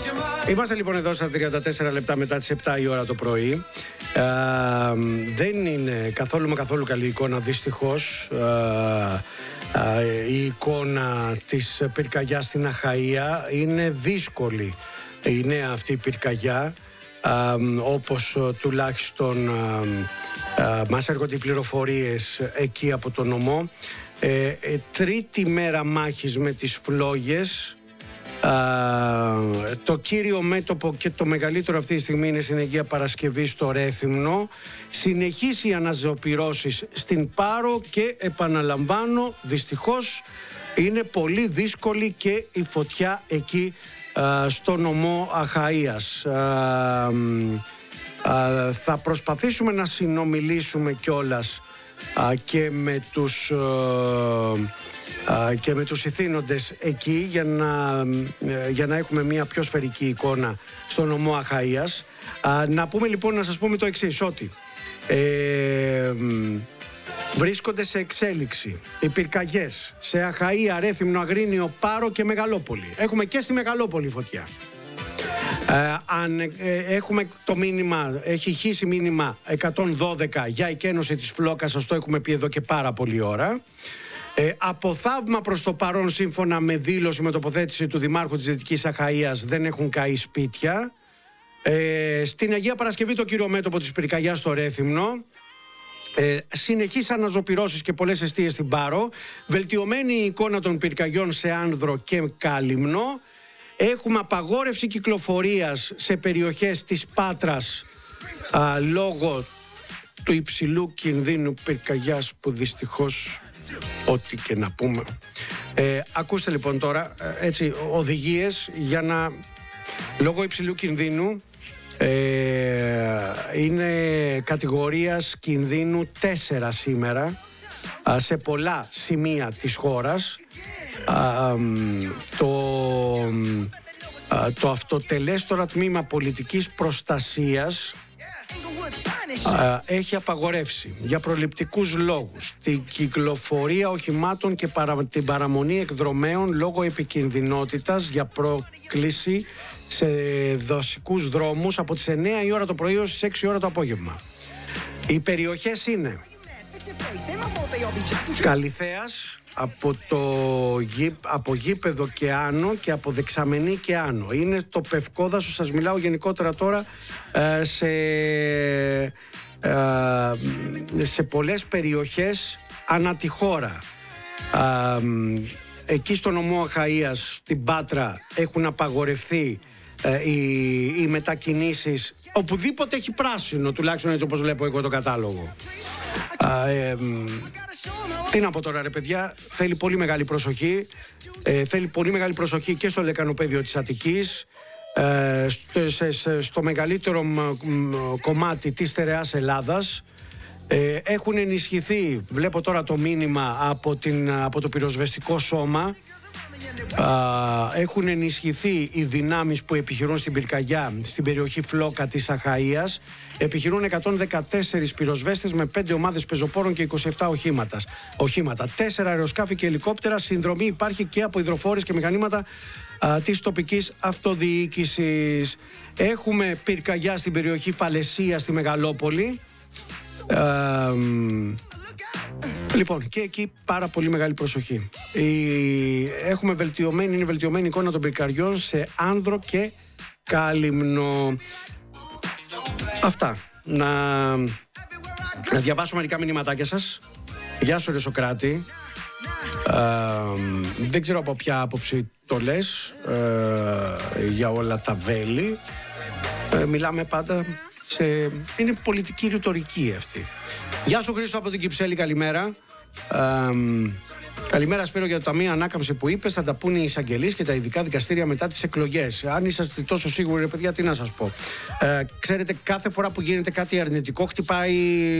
Είμαστε λοιπόν εδώ στα 34 λεπτά μετά τις 7 η ώρα το πρωί. Δεν είναι καθόλου καλή εικόνα, δυστυχώς, η εικόνα της πυρκαγιάς στην Αχαΐα. Είναι δύσκολη η νέα αυτή πυρκαγιά, όπως τουλάχιστον μας έρχονται οι πληροφορίες εκεί από το νομό. Τρίτη μέρα μάχης με τις φλόγες. Το κύριο μέτωπο και το μεγαλύτερο αυτή τη στιγμή είναι στην Αγία Παρασκευή στο Ρέθυμνο. Συνεχίσει οι αναζωπυρώσεις στην Πάρο και επαναλαμβάνω, δυστυχώς είναι πολύ δύσκολη και η φωτιά εκεί στο νομό Αχαΐας. Θα προσπαθήσουμε να συνομιλήσουμε κιόλας και με τους ηθήνοντες εκεί για να έχουμε μια πιο σφαιρική εικόνα στο νομό Αχαΐας. Να πούμε λοιπόν, να σας πούμε το εξής, ότι βρίσκονται σε εξέλιξη οι πυρκαγιές σε Αχαΐα, Ρέθυμνο, Αγρίνιο, Πάρο και Μεγαλόπολη. Έχουμε και στη Μεγαλόπολη φωτιά. Έχουμε το μήνυμα, έχει χύσει μήνυμα 112 για εκένωση της Φλόκας, σας το έχουμε πει εδώ και πάρα πολλή ώρα. Από θαύμα προς το παρόν, σύμφωνα με δήλωση, με τοποθέτηση του Δημάρχου της Δυτικής Αχαΐας, δεν έχουν καεί σπίτια. Στην Αγία Παρασκευή το κύριο μέτωπο της πυρκαγιάς στο Ρέθυμνο. Συνεχείς αναζωπυρώσεις και πολλές εστίες στην Πάρο. Βελτιωμένη η εικόνα των πυρκαγιών σε Άνδρο και Κάλυμνο. Έχουμε απαγόρευση κυκλοφορίας σε περιοχές της Πάτρας λόγω του υψηλού κινδύνου πυρκαγιάς, που δυστυχώς, ό,τι και να πούμε. Ακούστε λοιπόν τώρα έτσι οδηγίες για να, λόγω υψηλού κινδύνου, είναι κατηγορίας κινδύνου 4 σήμερα σε πολλά σημεία της χώρας. Το αυτοτελές τώρα τμήμα πολιτικής προστασίας έχει απαγορεύσει για προληπτικούς λόγους την κυκλοφορία οχημάτων και την παραμονή εκδρομέων λόγω επικινδυνότητας για πρόκληση σε δασικούς δρόμους από τις 9 η ώρα το πρωί ως τις 6 η ώρα το απόγευμα. Οι περιοχές είναι Καλυθέας, από Γήπεδο και άνω και από Δεξαμενή και άνω. Είναι το Πευκόδασο, σας μιλάω γενικότερα τώρα, σε πολλές περιοχές ανά τη χώρα. Εκεί στο νομό Αχαΐας, στην Πάτρα, έχουν απαγορευτεί οι μετακινήσεις οπουδήποτε έχει πράσινο, τουλάχιστον έτσι όπως βλέπω εγώ το κατάλογο. Τι να πω τώρα, ρε παιδιά, θέλει πολύ μεγάλη προσοχή. Θέλει πολύ μεγάλη προσοχή και στο λεκανοπέδιο της Αττικής, στο μεγαλύτερο κομμάτι της στερεάς Ελλάδας. Έχουν ενισχυθεί, βλέπω τώρα το μήνυμα από το πυροσβεστικό σώμα, έχουν ενισχυθεί οι δυνάμεις που επιχειρούν στην πυρκαγιά στην περιοχή Φλόκα της Αχαΐας. Επιχειρούν 114 πυροσβέστες με 5 ομάδες πεζοπόρων και 27 οχήματα, 4 αεροσκάφη και ελικόπτερα. Συνδρομή υπάρχει και από υδροφόρες και μηχανήματα της τοπικής αυτοδιοίκησης. Έχουμε πυρκαγιά στην περιοχή Φαλαισία στη Μεγαλόπολη. Λοιπόν, και εκεί πάρα πολύ μεγάλη προσοχή. Είναι βελτιωμένη εικόνα των πυρκαγιών σε Άνδρο και Κάλυμνο. Αυτά. Να διαβάσω μερικά μηνυματάκια σας. Γεια σου, ρε Σοκράτη. Δεν ξέρω από ποια άποψη το λες για όλα τα βέλη. Μιλάμε πάντα είναι πολιτική ρητορική αυτή. Γεια σου, Χρήστο από την Κυψέλη, καλημέρα. Καλημέρα, Σπύρο, για το Ταμείο Ανάκαμψη που είπες. Θα τα πούνε οι εισαγγελείς και τα ειδικά δικαστήρια μετά τις εκλογές. Αν είσαστε τόσο σίγουροι, ρε παιδιά, τι να σας πω. Ξέρετε, κάθε φορά που γίνεται κάτι αρνητικό, χτυπάει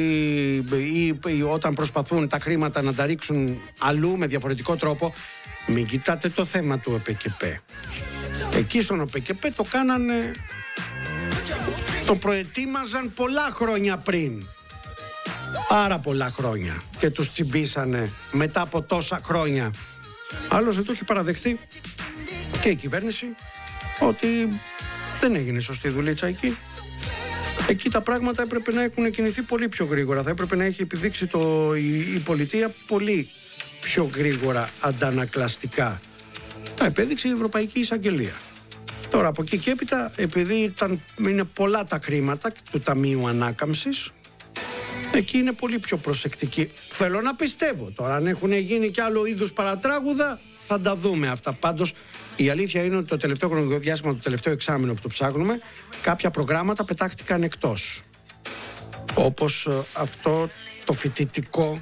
ή όταν προσπαθούν τα χρήματα να τα ρίξουν αλλού με διαφορετικό τρόπο. Μην κοιτάτε το θέμα του ΟΠΕΚΕΠΕ. Εκεί στον ΟΠΕΚΕΠΕ το κάνανε, το προετοίμαζαν πολλά χρόνια πριν. Πάρα πολλά χρόνια. Και τους τσιμπήσανε μετά από τόσα χρόνια. Άλλωστε το έχει παραδεχτεί και η κυβέρνηση ότι δεν έγινε σωστή δουλίτσα εκεί. Εκεί τα πράγματα έπρεπε να έχουν κινηθεί πολύ πιο γρήγορα. Θα έπρεπε να έχει επιδείξει η πολιτεία πολύ πιο γρήγορα αντανακλαστικά. Τα επέδειξε η Ευρωπαϊκή Εισαγγελία. Τώρα από εκεί και έπειτα, επειδή είναι πολλά τα χρήματα του Ταμείου Ανάκαμψης, εκεί είναι πολύ πιο προσεκτικοί. Θέλω να πιστεύω τώρα, αν έχουν γίνει κι άλλο είδους παρατράγουδα, θα τα δούμε αυτά. Πάντως, η αλήθεια είναι ότι το τελευταίο χρονικό διάστημα, το τελευταίο εξάμηνο που το ψάχνουμε, κάποια προγράμματα πετάχτηκαν εκτός. Όπως αυτό το φοιτητικό,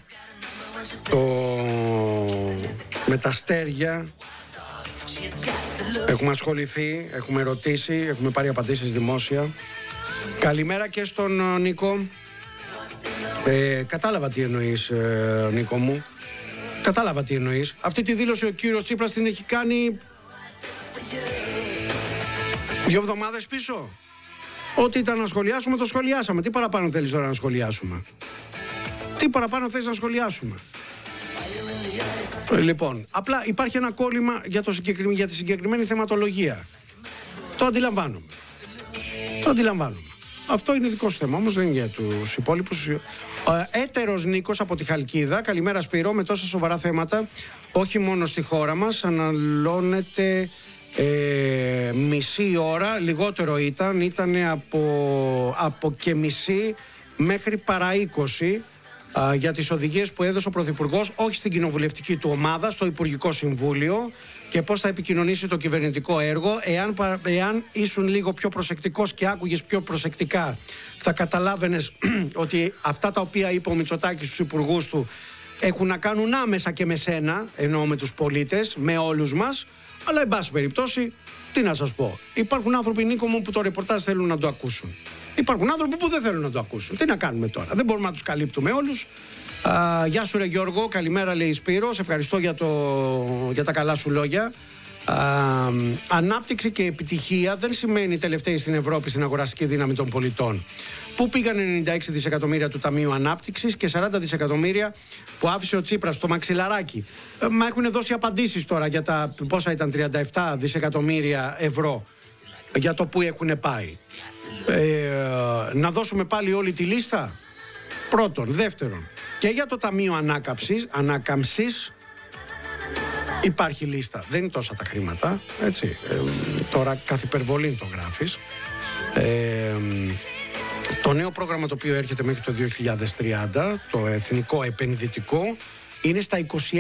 με τα αστέρια. Έχουμε ασχοληθεί, έχουμε ρωτήσει, έχουμε πάρει απαντήσεις δημόσια. Καλημέρα και στον Νίκο. Κατάλαβα τι εννοείς, Νίκο μου. Κατάλαβα τι εννοείς. Αυτή τη δήλωση ο κύριος Τσίπρας την έχει κάνει 2 εβδομάδες πίσω. Ό,τι ήταν να σχολιάσουμε, το σχολιάσαμε. Τι παραπάνω θέλεις τώρα να σχολιάσουμε? Τι παραπάνω θέλεις να σχολιάσουμε? Λοιπόν, απλά υπάρχει ένα κόλλημα για τη συγκεκριμένη θεματολογία. Το αντιλαμβάνομαι. Αυτό είναι δικό σου θέμα, όμως δεν είναι για τους υπόλοιπους. Έτερος Νίκος από τη Χαλκίδα. Καλημέρα Σπύρο, με τόσα σοβαρά θέματα, όχι μόνο στη χώρα μας, αναλώνεται μισή ώρα, λιγότερο ήταν από και μισή μέχρι παρά 20 για τις οδηγίες που έδωσε ο Πρωθυπουργός, όχι στην κοινοβουλευτική του ομάδα, στο Υπουργικό Συμβούλιο, και πώς θα επικοινωνήσει το κυβερνητικό έργο. Εάν ήσουν λίγο πιο προσεκτικός και άκουγες πιο προσεκτικά, θα καταλάβαινες ότι αυτά τα οποία είπε ο Μητσοτάκης στους υπουργούς του έχουν να κάνουν άμεσα και με σένα, εννοώ με τους πολίτες, με όλους μας. Αλλά εν πάση περιπτώσει, τι να σας πω. Υπάρχουν άνθρωποι, Νίκο μου, που το ρεπορτάζ θέλουν να το ακούσουν. Υπάρχουν άνθρωποι που δεν θέλουν να το ακούσουν. Τι να κάνουμε τώρα? Δεν μπορούμε να τους καλύπτουμε όλους. Γεια σου ρε Γιώργο, καλημέρα λέει Σπύρο. Σε ευχαριστώ για τα καλά σου λόγια. Ανάπτυξη και επιτυχία δεν σημαίνει τελευταίοι στην Ευρώπη στην αγοραστική δύναμη των πολιτών. Πού πήγαν 96 δισεκατομμύρια του Ταμείου Ανάπτυξης και 40 δισεκατομμύρια που άφησε ο Τσίπρας στο μαξιλαράκι? Μα έχουν δώσει απαντήσεις τώρα για τα πόσα ήταν 37 δισεκατομμύρια ευρώ, για το που έχουν πάει. Να δώσουμε πάλι όλη τη λίστα? Πρώτον. Δεύτερον, και για το Ταμείο Ανάκαμψης υπάρχει λίστα. Δεν είναι τόσα τα χρήματα, έτσι. Τώρα καθ' υπερβολή το γράφεις. Το νέο πρόγραμμα το οποίο έρχεται μέχρι το 2030, το εθνικό επενδυτικό, είναι στα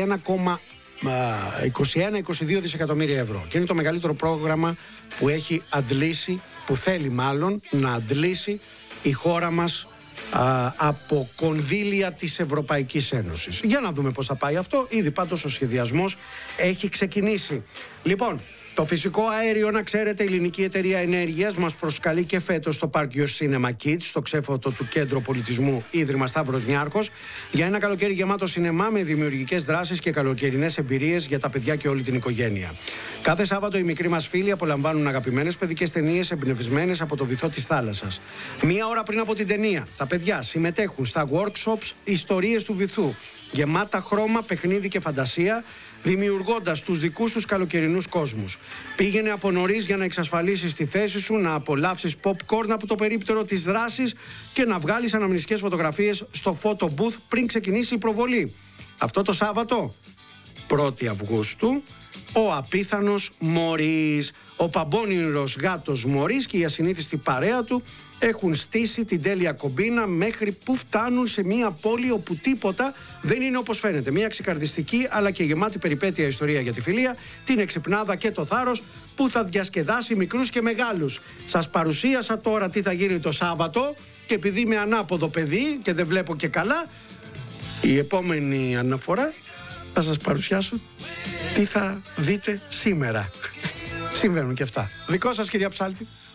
21-22 δισεκατομμύρια ευρώ. Και είναι το μεγαλύτερο πρόγραμμα που έχει αντλήσει, που θέλει μάλλον να αντλήσει η χώρα μας από κονδύλια της Ευρωπαϊκής Ένωσης. Για να δούμε πώς θα πάει αυτό. Ήδη πάντως ο σχεδιασμός έχει ξεκινήσει. Λοιπόν, το φυσικό αέριο, να ξέρετε, η ελληνική εταιρεία ενέργειας μας προσκαλεί και φέτος στο Πάρκιο Cinema Kids, στο ξέφωτο του Κέντρο Πολιτισμού Ίδρυμα Σταύρος Νιάρχος, για ένα καλοκαίρι γεμάτο σινεμά με δημιουργικές δράσεις και καλοκαιρινές εμπειρίες για τα παιδιά και όλη την οικογένεια. Κάθε Σάββατο οι μικροί μας φίλοι απολαμβάνουν αγαπημένες παιδικές ταινίες εμπνευσμένες από το βυθό της θάλασσας. Μία ώρα πριν από την ταινία, τα παιδιά συμμετέχουν στα workshops ιστορίες του βυθού, γεμάτα χρώμα, παιχνίδι και φαντασία, δημιουργώντας τους δικούς τους καλοκαιρινούς κόσμους. Πήγαινε από νωρίς για να εξασφαλίσεις τη θέση σου, να απολαύσεις popcorn από το περίπτερο της δράσης και να βγάλεις αναμνηστικές φωτογραφίες στο photo booth πριν ξεκινήσει η προβολή. Αυτό το Σάββατο, 1η Αυγούστου, ο απίθανος Μωρίς, ο παμπώνυρος γάτος Μωρίς και η ασυνήθιστη παρέα του έχουν στήσει την τέλεια κομπίνα μέχρι που φτάνουν σε μια πόλη όπου τίποτα δεν είναι όπως φαίνεται. Μια ξεκαρδιστική αλλά και γεμάτη περιπέτεια ιστορία για τη φιλία, την εξυπνάδα και το θάρρος που θα διασκεδάσει μικρούς και μεγάλους. Σας παρουσίασα τώρα τι θα γίνει το Σάββατο και επειδή είμαι ανάποδο παιδί και δεν βλέπω και καλά, η επόμενη αναφορά θα σας παρουσιάσω τι θα δείτε σήμερα. Συμβαίνουν και αυτά. Δικό σας, κυρία Ψάλτη.